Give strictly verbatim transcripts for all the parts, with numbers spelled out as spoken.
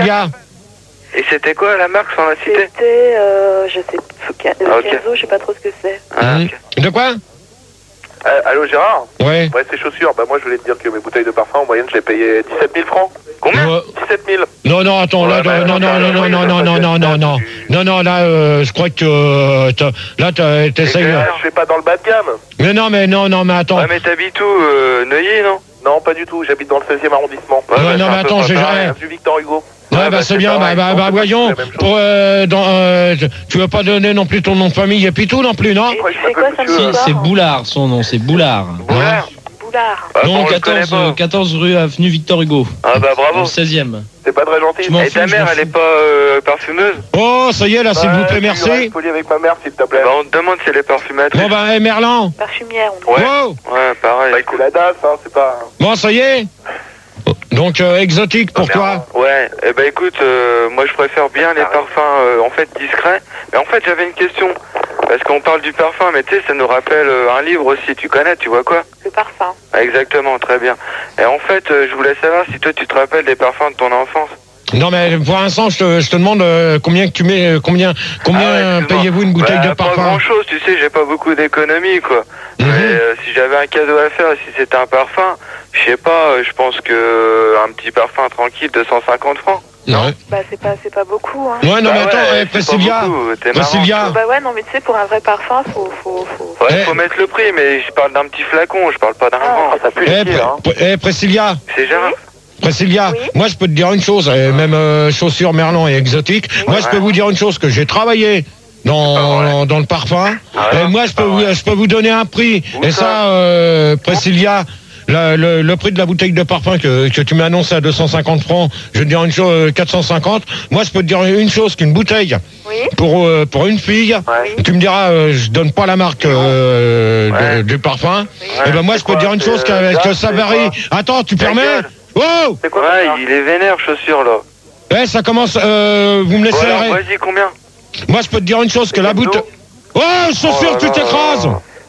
Priscilla? Et c'était quoi la marque sans la cité? C'était, euh, je sais, Kenzo, Ah, ok. je sais pas trop ce que c'est. Ah, Mmh. ok. De quoi? Euh, allô Gérard? Ouais. Ouais, c'est chaussures. Bah moi je voulais te dire que mes bouteilles de parfum en moyenne je les payais dix-sept mille francs. Combien? Ouais. dix-sept mille. Non, non, attends, là, Ouais, bah, non, non, attends, non, non, oui, non, ça, non, ça, non, ça, non, ça, non, non, tu- non, non, là, euh, je crois que euh, t'as- là, t'as- t'essayes. Eh, je vais pas dans le bas de gamme. Mais non, mais non, non, mais attends. Ouais, mais t'habites où euh, Neuilly, non? Non, pas du tout. J'habite dans le seizième arrondissement. Ouais, bah, non, c'est mais un peu attends, pas j'ai pareil. jamais. Du Victor Hugo. Ouais, Ouais, bah, bah, c'est c'est bien, bah, pareil. bah, Non, bah, c'est voyons, la même chose. pour, euh, dans, euh, tu veux pas donner non plus ton nom de famille et puis tout non plus, non? Et Ouais, tu je fais quoi m'appelle samedi monsieur, Si, soir? c'est Boulard, son nom, c'est Boulard. Boulard. Boulard. Ah, Non, bon, je le connais quatorze, pas. euh, quatorze rue Avenue Victor Hugo. Ah bah Dans bravo. le seizième. C'est pas très gentil. Je m'en Et fous, ta je mère, m'en elle est fous. pas euh, parfumeuse? Oh, ça y est, là, s'il vous plaît, merci. Reste poli avec ma mère s'il te plaît. Bah on te demande si elle est parfumatrice. Bon, bah, hey, Merlan. Parfumière, on dit. Ouais. Wow. Ouais, pareil. Bah, c'est la D A S, hein, c'est pas... Bon, ça y est. Donc, euh, exotique pour Ah, toi. Ouais, et bah écoute, euh, moi je préfère bien les parfums euh, en fait discrets. Mais en fait j'avais une question. Parce qu'on parle du parfum, mais tu sais, ça nous rappelle euh, un livre aussi, tu connais, tu vois quoi? Le parfum. Ah, exactement, très bien. Et en fait, euh, je voulais savoir si toi tu te rappelles des parfums de ton enfance. Non, mais pour l'instant, je te, je te demande euh, combien que tu mets, euh, combien, combien Ah ouais, euh, excuse-moi. payez-vous une bouteille Bah, de Pas parfum? grand chose, tu sais, j'ai pas beaucoup d'économie quoi. Mhm. Mais euh, si j'avais un cadeau à faire, si c'était un parfum, je sais pas, euh, je pense que euh, un petit parfum tranquille de cent cinquante francs. Ouais. Bah, c'est pas, c'est pas beaucoup, hein. Ouais, non, Bah mais attends, ouais, eh, c'est pas Priscilla. beaucoup, t'es marrant. Priscilla. Bah ouais, non, mais tu sais, pour un vrai parfum, faut, faut, faut... Ouais, Eh. faut mettre le prix, mais je parle d'un petit flacon, je parle pas d'un Ah, grand. Ça pue Eh, les pieds, hein. Pr- eh, Priscilla. C'est Gérard. Priscilla, Oui. moi je peux te dire une chose, euh, même euh, chaussures Merlan et exotique, moi je peux vous dire une chose, que j'ai travaillé dans, dans le parfum, et moi je peux, vous, je peux vous donner un prix, Où et ça ça, euh, Priscilla, le, le, le prix de la bouteille de parfum que, que tu m'annonces à deux cent cinquante francs, je vais te dire une chose, euh, quatre cent cinquante, moi je peux te dire une chose, qu'une bouteille, Oui. pour, euh, pour une fille, Ouais. tu me diras, euh, je donne pas la marque euh, de- Ouais. du parfum, Ouais, et ben moi c'est je peux te quoi, dire une c'est, chose, que, euh, que Gaz, ça c'est varie. quoi? Attends, tu Ta permets? gueule. Oh! C'est quoi Ouais, ça il est vénère, chaussures là. Eh, ça commence, euh, vous me laissez Bon, alors, arrêter. vas-y, combien? Moi, je peux te dire une chose, que la Cadeau. bouteille... Oh, chaussure, Oh là tu là. t'écrases.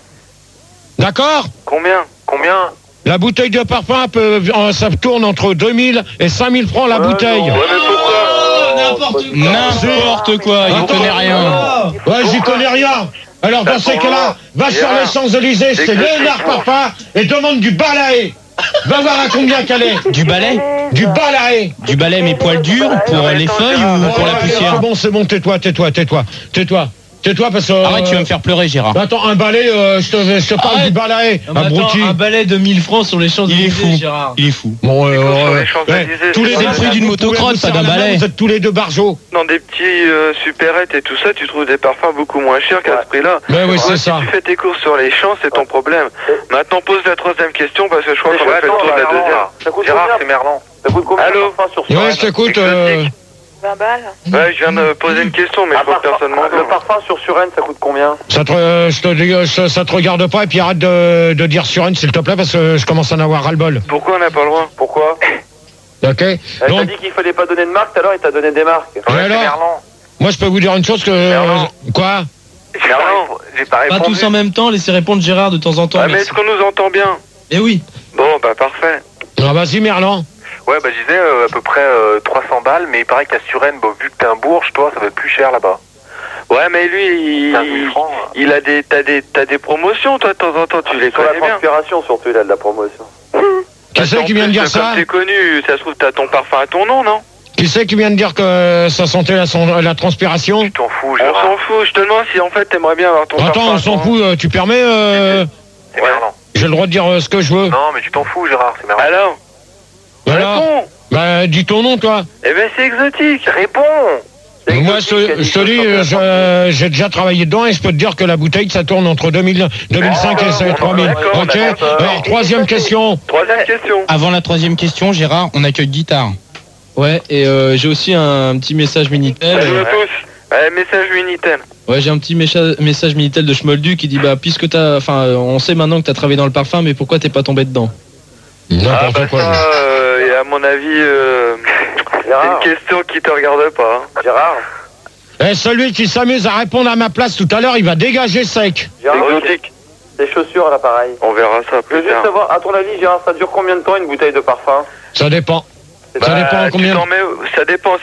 D'accord? Combien? Combien? La bouteille de parfum, peut, euh, ça tourne entre deux mille et cinq mille francs la Ouais, bouteille. non. Ouais, mais pourquoi? N'importe quoi, il Attends. connaît rien. Ouais, j'y connais rien. Alors, dans ces cas-là, va sur Gérard. les Champs-Élysées, c'est C'est que Léonard c'est- Parfum, et demande du balai. Va voir à combien qu'elle est. Du balai Du balai. Du balai, mais poils durs pour les feuilles ou pour la Ouais, poussière? C'est bon, c'est bon, tais-toi, tais-toi, tais-toi. Tais-toi. Tais-toi parce que... Arrête, tu vas me faire pleurer, Gérard. Attends, un balai, euh, je, te, je te parle Arrête. du balai. Ah, mais Un attends, broutilles. un balai de mille francs sur les Champs-Élysées, Il est fou. Gérard. Il est fou. Bon, euh, Écoute, sur euh, les Champs-Élysées, ouais, tous les c'est deux, pas le prix vous d'une pouvez motocross, vous pas serrer d'un la main, balai. Vous êtes tous les deux barjots. Dans des petits euh, supérettes et tout ça, tu trouves des parfums beaucoup moins chers qu'à ce prix-là. Mais oui, c'est Ouais, ça. Si tu fais tes courses sur les champs, c'est ton problème. Maintenant, pose la troisième question parce que je crois qu'on a fait le tour de la deuxième. Ça coûte Gérard, combien, c'est Merlan? Ça coûte combien? Allô? un parfum sur Ouais, Suren je t'écoute. Euh... vingt balles. Ouais, je viens de poser une question, mais Un je vois que parfum- personne m'entend. Le parfum sur Suren, ça coûte combien? Ça te, euh, je te dis, euh, ça, ça te regarde pas et puis arrête de, de dire Suren s'il te plaît parce que je commence à en avoir ras-le-bol. Pourquoi on n'a pas le droit? Pourquoi? Ok. Elle t'a Donc, dit qu'il fallait pas donner de marque, tout à l'heure il t'a donné des marques. et alors, moi je peux vous dire une chose que. Merlan. Quoi? Merlan, J'ai pas Pas répondu. tous en même temps, laissez répondre Gérard de temps en temps. Ah, mais merci. est-ce qu'on nous entend bien? Eh oui. Bon, bah parfait. Ah, vas-y, Merlan. Ouais, bah je disais euh, à peu près euh, trois cents balles, mais il paraît qu'à Suren, bon, vu que t'es un bourge, toi, ça va être plus cher là-bas. Ouais, mais lui, quinze mille il, francs. il a des, t'as des, t'as des promotions, toi, de temps en temps, tu les Sur la connais bien. transpiration, surtout, il a de la promotion. Qui c'est En qui vient de plus, dire ça? Comme t'es connu, ça se trouve, t'as ton parfum à ton nom, non? Qui c'est qui vient de dire que ça sentait la, son- la transpiration? Tu t'en fous, On Gérard. s'en fout, je te demande si en fait t'aimerais bien avoir ton parfum. Attends, à on s'en ton nom. fout, euh, tu permets euh, C'est Merlan. J'ai le droit de dire euh, ce que je veux. Non, mais tu t'en fous, Gérard, c'est Merlan. Alors? Voilà. Réponds. Bah, dis ton nom, toi. Eh ben, c'est exotique. Réponds. C'est Moi, exotique, je, elle dit je te que dis, ça euh, s'en je- j'ai déjà travaillé dedans et je peux te dire que la bouteille, ça tourne entre deux mille, deux mille cinq Oh, et trois mille. d'accord, Ok. d'accord. Alors, troisième question. Troisième question. Avant la troisième question, Gérard, on accueille guitare. Ouais, et euh, j'ai aussi un petit message Minitel. Je Euh, me pousse. Eh, message Minitel. ouais, j'ai un petit mécha- message Minitel de Schmoldu qui dit bah puisque t'as, enfin, euh, on sait maintenant que t'as travaillé dans le parfum, mais pourquoi t'es pas tombé dedans? Ah, N'importe bah quoi. ça, euh, et à mon avis, euh, c'est Gérard. une question qui te regarde pas. hein. Gérard. Eh, celui qui s'amuse à répondre à ma place tout à l'heure, il va dégager sec. Gérard, Exotique. tes chaussures, là, pareil. On verra ça Je plus veux juste tard. savoir, à ton avis, Gérard, ça dure combien de temps une bouteille de parfum? Ça dépend. Ça Bah, dépend tu combien. t'en mets, ça dépend